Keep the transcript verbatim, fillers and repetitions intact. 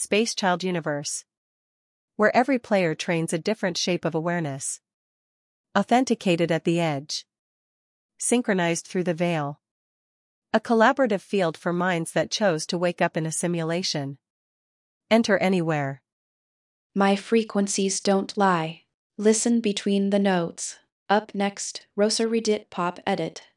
Space Child Universe, where every player trains a different shape of awareness. Authenticated at the edge. Synchronized through the veil. A collaborative field for minds that chose to wake up in a simulation. Enter anywhere. My frequencies don't lie. Listen between the notes. Up next, Rosa Redit Pop Edit.